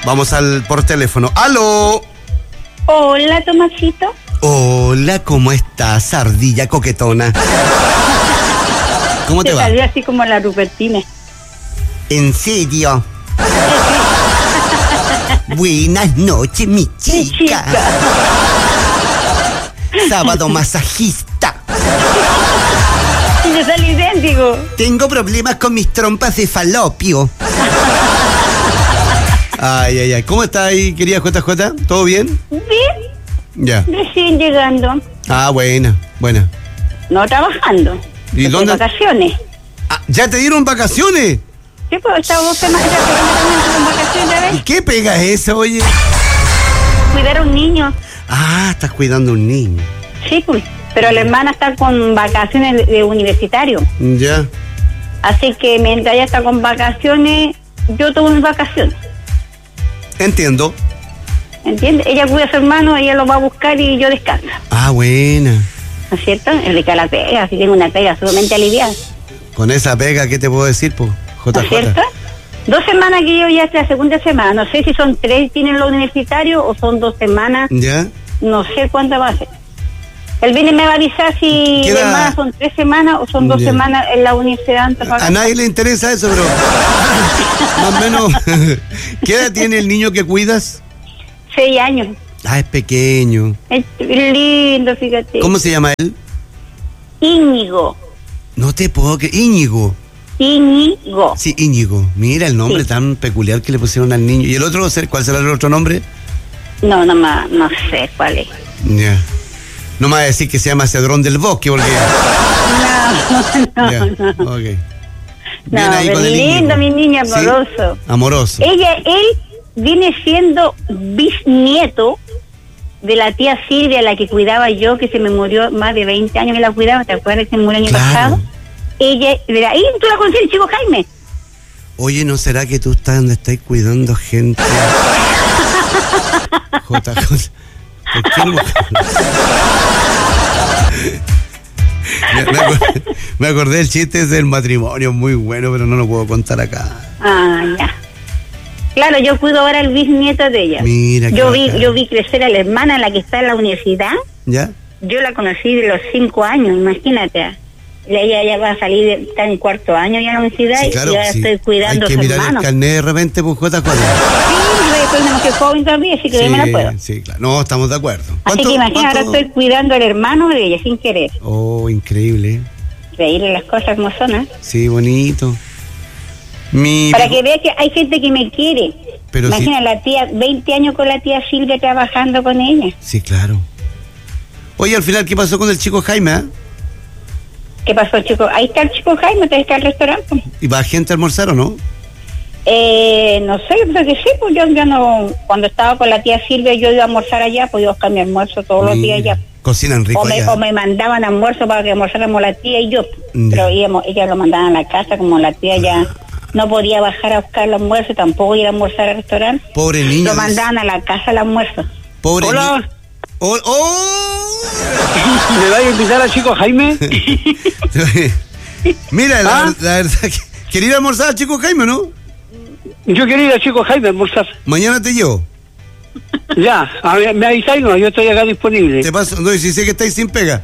Vamos por teléfono. ¡Aló! Hola, Tomasito. Hola, ¿cómo estás, ardilla coquetona? ¿Cómo te va? Salió así como la Rupertina. ¿En serio? Buenas noches, mi chica. Sábado masajista. Y yo salí idéntico. Tengo problemas con mis trompas de falopio. Ay. ¿Cómo está ahí, querida JJ? ¿Todo bien? Bien. Ya. Recién llegando. Ah, buena. No trabajando. ¿Y Estoy dónde? de vacaciones. Ah, ¿ya te dieron vacaciones? Sí, pues estaba 2 semanas con vacaciones, ¿Y ¿ves? qué pega eso, oye? Cuidar a un niño. Ah, estás cuidando a un niño. Sí, pues. Pero la hermana está con vacaciones de universitario. Ya. Así que mientras ella está con vacaciones, yo tomo mis vacaciones. Entiendo. ¿Entiendes? Ella cuida a su hermano, ella lo va a buscar y yo descanso. Ah, buena. ¿No es cierto? Es rica la pega, si tengo una pega sumamente aliviada. Con esa pega, ¿qué te puedo decir, po? ¿No es cierto? 2 semanas que yo ya esta segunda semana. No sé si son 3 tienen los universitarios o son 2 semanas. ¿Ya? No sé cuántas va a ser. El viernes me va a avisar si ¿Qué las edad? hermanas son 3 semanas o son 2 Ya. semanas en la universidad. A nadie le interesa eso, pero más o menos. ¿Qué edad tiene el niño que cuidas? 6 años. Ah, es pequeño. Es lindo, fíjate. ¿Cómo se llama él? Íñigo. No te puedo creer. Íñigo. Íñigo. Sí, Íñigo. Mira el nombre Sí. tan peculiar que le pusieron al niño. ¿Y el otro? ¿Cuál será el otro nombre? No sé cuál es. Ya. No me va a decir que se llama Cedrón del Bosque, porque... No. Ya, ok. Bien No, ahí pero con el lindo, Íñigo. mi niño ¿Sí? amoroso. Amoroso. Él viene siendo bisnieto de la tía Silvia, la que cuidaba yo, que se me murió más de 20 años que la cuidaba. ¿Te acuerdas que se murió el año Claro. pasado? Ella, de ahí tú la conoces, el chico Jaime. Oye, ¿no será que tú estás donde estás cuidando gente? ¿Por qué no? Me acordé del chiste del matrimonio, muy bueno, pero no lo puedo contar acá. Ah, ya. Claro, yo cuido ahora el bisnieto de ella. Mira, qué yo bacán. vi crecer a la hermana, la que está en la universidad. ¿Ya? Yo la conocí de los 5 años, imagínate. Ella ya va a salir, está en 4º año ya en la universidad, Sí, claro, y ahora sí. estoy cuidando a Hay su que mirar hermano. el carnet de repente, pues, JJ. Sí, yo soy una mujer joven todavía, así que yo me la puedo. Sí, claro. No, estamos de acuerdo. Así que imagínate, ahora estoy cuidando al hermano de ella sin querer. Oh, increíble. Reírle las cosas como son, ¿eh? Sí, bonito. Para que vea que hay gente que me quiere. Pero Imagina sí. la tía, 20 años con la tía Silvia trabajando con ella. Sí, claro. Oye, al final, ¿qué pasó con el chico Jaime? ¿Qué pasó, chico? Ahí está el chico Jaime, está el restaurante. ¿Y va gente a almorzar o no? No sé, yo creo que sí, pues yo no, cuando estaba con la tía Silvia yo iba a almorzar allá, pues yo buscaba mi almuerzo todos los días allá. Cocinan rico allá. O me mandaban almuerzo para que almorzáramos la tía y yo, Ya. pero ella lo mandaban a la casa, como la tía ya no podía bajar a buscar el almuerzo, tampoco ir a almorzar al restaurante. Pobre niño. Lo mandaban a la casa el almuerzo. Pobre Hola. niño. ¡Oh! ¿Me va a invitar al chico Jaime? Mira, la verdad que... ¿Quería ir a almorzar al chico Jaime, no? Yo quería ir al chico Jaime a almorzar. Mañana te llevo. Ya, a ver, me avisáis, no, yo estoy acá disponible. Te paso, no, y si sé que estáis sin pega.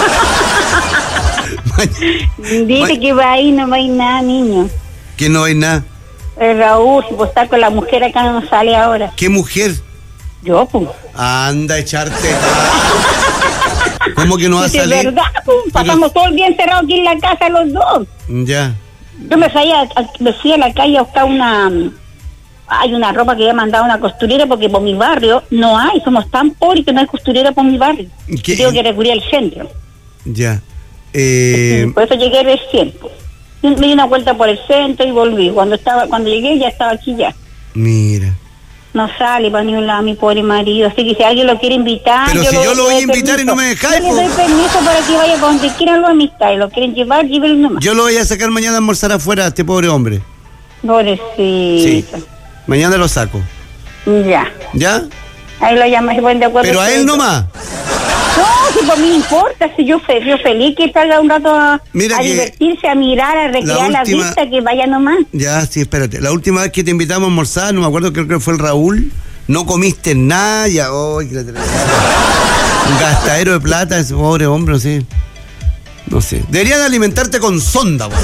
Dice que va ahí, no va ahí nada, niño. Que no hay nada. El Raúl, si pues está con la mujer acá no sale ahora. ¿Qué mujer? Yo, pues. Anda a echarte. ¿Cómo que no va a Sí, es salir? verdad, pues, pasamos todo el día encerrados aquí en la casa los dos. Ya. Yo me fui a la calle a buscar hay una ropa que había mandado a una costurera porque por mi barrio no hay, somos tan pobres que no hay costurera por mi barrio. ¿Qué? Tengo que recurrir al centro. Ya. Por eso llegué recién. Me di una vuelta por el centro y volví. Cuando llegué ya estaba aquí ya. Mira. No sale para ni un lado mi pobre marido, así que si alguien lo quiere invitar... Pero si yo lo voy a invitar y no me dejáis, Yo le doy permiso para que vaya para donde quieran los amistades, lo quieren llevar, llévenlo nomás. Yo lo voy a sacar mañana a almorzar afuera a este pobre hombre. Pobrecito. Sí. Mañana lo saco. Ya. ¿Ya? Ahí lo llamas, se ponen de acuerdo. Pero a él nomás. No, si si por mí no importa, si yo feliz que salga un rato a divertirse, a mirar, a recrear la vista, que vaya nomás. Ya, sí, espérate. La última vez que te invitamos a almorzar, no me acuerdo, creo que fue el Raúl, no comiste nada, ya, un gastadero de plata, ese pobre hombre, sí. No sé. Deberían alimentarte con sonda, güey.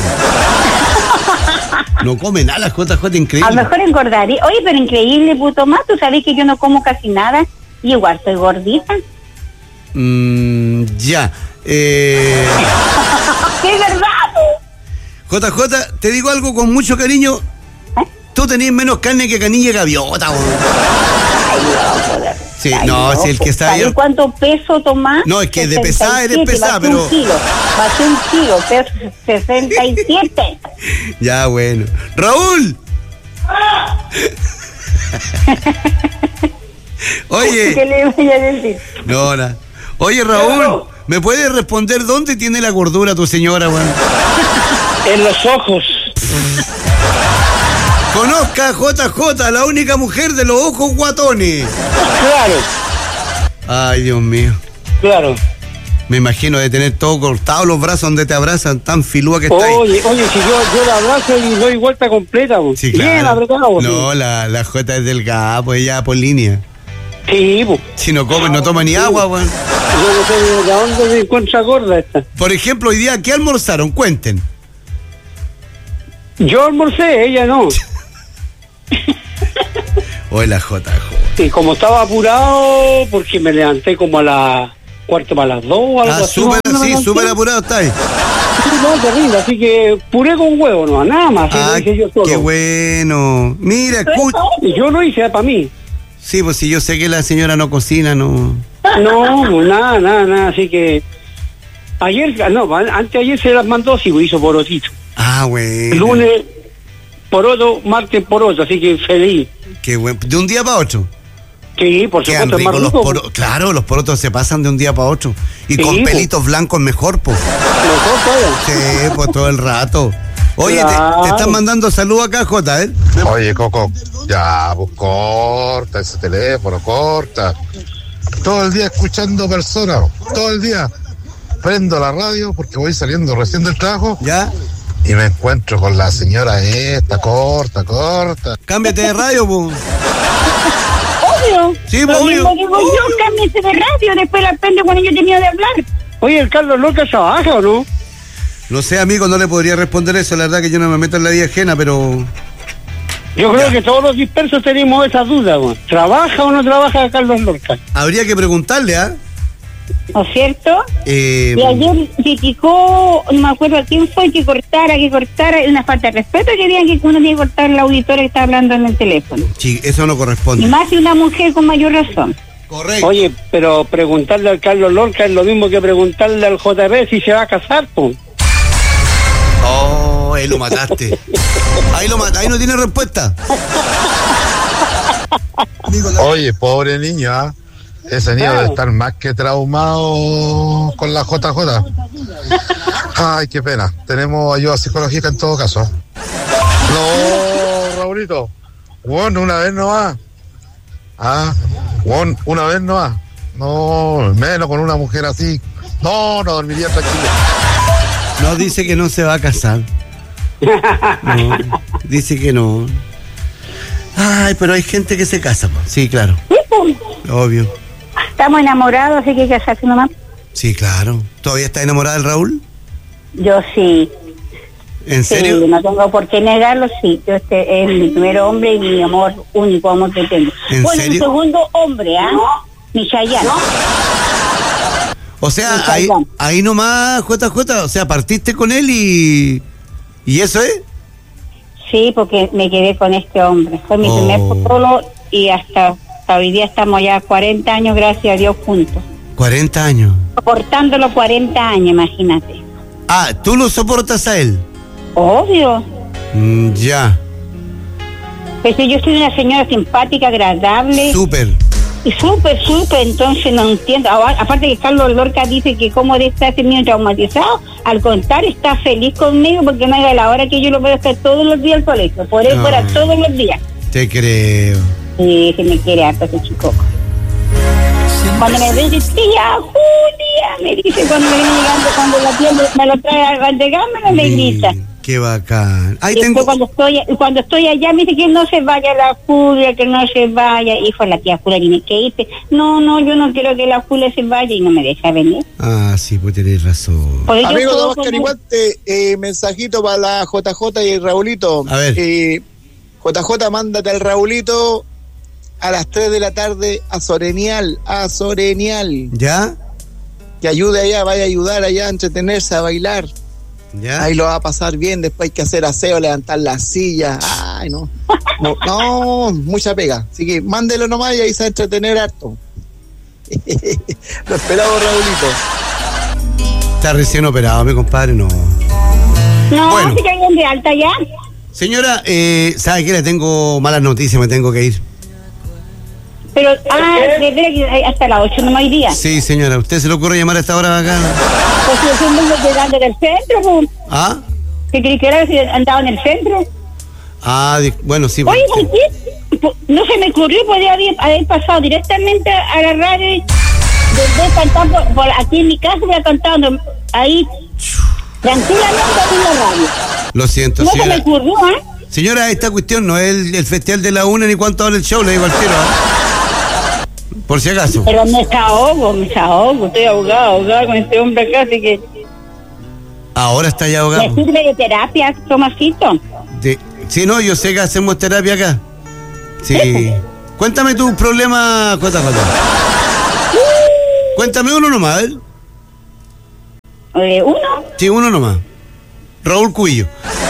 No come nada, las JJ, increíble. A lo mejor engordaría. Oye, pero increíble, puto más. Tú sabes que yo no como casi nada y igual soy gordita. Ya. ¡Qué verdad! JJ, te digo algo con mucho cariño. Tú tenés menos carne que canilla y gaviota, güey. Ay, no, sí, no, si el que está ahí. ¿Cuánto peso tomás? No, es que de pesada eres pesada, pero. Bajé un kilo, peso 67. Ya, bueno. ¡Raúl! Oye. ¿Qué le voy a decir? No, nada. Oye, Raúl, ¿me puedes responder dónde tiene la gordura tu señora, weón? En los ojos. Conozca a JJ, la única mujer de los ojos guatones. Claro. Ay, Dios mío. Claro. Me imagino de tener todo cortado los brazos donde te abrazan, tan filúa que está ahí. Oye, si yo la abrazo y doy vuelta completa, pues. Sí, claro. Bien apretado. No, sí. la J es delgada, pues ella por línea. Sí, pues. Si no come, no toma ni agua, weón. Yo no sé de dónde se encuentra gorda esta. Por ejemplo, hoy día, ¿qué almorzaron? Cuenten. Yo almorcé, ella no. Hoy la JJ. Y como estaba apurado, porque me levanté como a las 1:45 o algo así. Súper apurado está ahí. No, terrible, así que puré con huevo, no, nada más. Lo hice yo solo. Qué bueno. Mira, escucha. Yo lo hice para mí. Sí, pues si yo sé que la señora no cocina, no. No, nada, así que anteayer se las mandó, sí, hizo porotito. Ah, bueno. Lunes poroto, martes poroto, así que feliz. Qué bueno. ¿De un día para otro? Sí, por Quedan supuesto, es más ricos rico. Claro, los porotos se pasan de un día para otro. Y Sí, con pues. pelitos blancos mejor, pues. Mejor todo. Sí, pues todo el rato. Oye, Claro. te están mandando saludos acá, Jota, ¿eh? Oye, Coco, ya, pues corta ese teléfono, corta. Todo el día escuchando personas, todo el día. Prendo la radio porque voy saliendo recién del trabajo. ¿Ya? Y me encuentro con la señora esta, corta. Cámbiate de radio, pues. Obvio. Sí, lo obvio. mismo digo yo, cámbiese de radio, después la prende cuando yo tenía de hablar. Oye, ¿el Carlos Lorca trabaja o no? No sé, amigo, no le podría responder eso. La verdad que yo no me meto en la vida ajena, pero... Yo creo que todos los dispersos tenemos esa duda, güey. ¿Trabaja o no trabaja Carlos Lorca? Habría que preguntarle, ¿ah? ¿No es cierto? Y ayer criticó, no me acuerdo a quién fue, que cortara, una falta de respeto que había que uno tiene que cortar la auditora que está hablando en el teléfono. Sí, eso no Y corresponde. más si una mujer con mayor razón. Correcto. Oye, pero preguntarle al Carlos Lorca es lo mismo que preguntarle al JB si se va a casar, pues. Oh, ahí lo mataste. Ahí no tiene respuesta. Oye, pobre niño, ¿ah? Ese niño debe estar más que traumado con la JJ. Ay, qué pena. Tenemos ayuda psicológica en todo caso. No, Raulito. Bueno, una vez no va. Bueno, una vez no va. No, menos con una mujer así. No dormiría tranquilo. No, dice que no se va a casar. No, dice que no. Ay, pero hay gente que se casa, po. Sí, claro. Sí, pues, Obvio. estamos enamorados, así que hay que casarse nomás. Sí, claro. ¿Todavía está enamorada del Raúl? Yo sí. ¿En serio? Sí, no tengo por qué negarlo, sí. Yo este es mi primer hombre y mi amor, único amor que tengo. ¿En Bueno, serio? mi segundo hombre, mi Chayanne. O sea, Sí, ahí nomás, JJ, o sea, partiste con él y eso es. Sí, porque me quedé con este hombre. Fue mi primer pololo y hasta hoy día estamos ya 40 años, gracias a Dios, juntos. 40 años. Soportándolo 40 años, imagínate. Ah, ¿tú lo soportas a él? Obvio. Ya. Pues yo soy una señora simpática, agradable. Súper. Y súper, entonces no entiendo. Aparte que Carlos Lorca dice que cómo está ese niño traumatizado, al contrario, está feliz conmigo porque me da la hora que yo lo puedo estar todos los días al colegio. Por él fuera todos los días. Te creo. Sí, se me quiere harto ese chico. Cuando me ven, dice, tía Julia. día, me dice, cuando me viene llegando, cuando la tienda me lo trae a entregármelo, me grita. Qué bacán. Ahí Y tengo... cuando estoy allá me dice que no se vaya la Julia, que no se vaya. Hijo, la tía Julia tiene que irse. No, yo no quiero que la Julia se vaya y no me deja venir. Ah, sí, pues tenés razón. Porque yo Amigo de puedo Oscar comer- Iguante, mensajito para la JJ y el Raulito. A ver. JJ, mándate al Raulito a las 3 de la tarde a Sorenial. ¿Ya? Que ayude allá, vaya a ayudar allá a entretenerse, a bailar. ¿Ya? Ahí lo va a pasar bien, después hay que hacer aseo, levantar la silla. Ay, no. No, mucha pega. Así que mándelo nomás y ahí se va a entretener harto. Lo esperamos, Raulito. Está recién operado, mi compadre, no. No, Bueno. si caen de alta ya. Señora, ¿sabe qué? Le tengo malas noticias, me tengo que ir. Pero, de verdad que hasta las 8 no me hoy día. Sí, señora, ¿a usted se le ocurre llamar a esta hora acá? Pues yo siempre vengo llegando del centro, pues. ¿Ah? ¿Qué creí que era si andaba en el centro? Ah, bueno, sí. Oye, ¿por qué? No se me ocurrió, podría haber pasado directamente a la radio, desde cantar por aquí en mi casa, voy a cantar ahí, tranquilamente en la radio. Lo siento, No se me señora. ocurrió, ¿eh? Señora, esta cuestión no es el festival de la una ni cuánto vale el show, le digo al tiro, por si acaso. Pero me desahogo, estoy ahogada con este hombre acá, así que Ahora está ya me ahogado. sirve de terapia, Tomasito. Sí, no, yo sé que hacemos terapia acá. Sí. Cuéntame tu problema, JJ. Cuéntame uno nomás, ¿eh? Uno, Sí, uno nomás. Raúl Cuillo.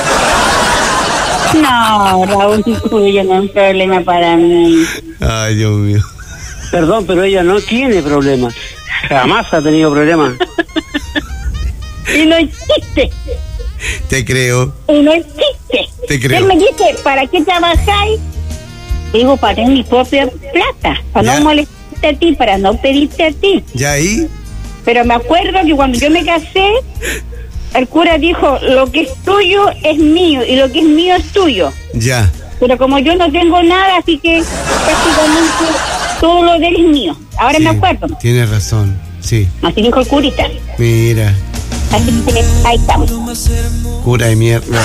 no, Raúl, yo no es un problema para mí. Ay, Dios mío. Perdón, pero ella no tiene problemas. Jamás ha tenido problemas. Y no existe. Te creo. Y no existe. Te creo. Él me dice, ¿para qué trabajáis? Digo, para tener mi propia plata, para Ya. no molestarte a ti, para no pedirte a ti. ¿Ya ahí? Pero me acuerdo que cuando yo me casé, el cura dijo, lo que es tuyo es mío y lo que es mío es tuyo. Ya. Pero como yo no tengo nada, así que prácticamente todo lo de él es mío. Ahora Sí, me acuerdo. Tienes razón. Sí. Así dijo el curita. Mira. Así que ahí estamos. Cura de mierda.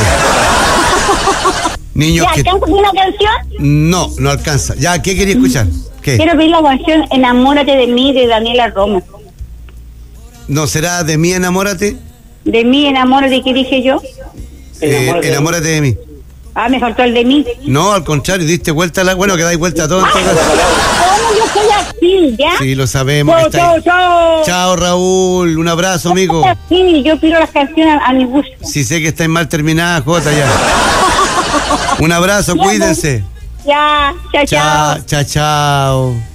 Niños ¿Ya que... alcanza una canción? No alcanza. Ya, ¿qué quería escuchar? ¿Qué? Quiero pedir la canción Enamórate de mí de Daniela Romo. ¿No será de mí enamórate? De mí, enamórate, ¿qué dije yo? Enamórate de mí. Ah, me faltó el de mí. No, al contrario, diste vuelta a la... Bueno, que dais vuelta a todo en todo caso. ¿Cómo yo soy así, ya? Sí, lo sabemos. que está ahí. Chao, Raúl. Un abrazo, amigo. Sí, yo pido las canciones a mi gusto. Sí, sé que estáis mal terminada, Jota, ya. Un abrazo, cuídense. Ya, chao, chao. Chao, chao, chao.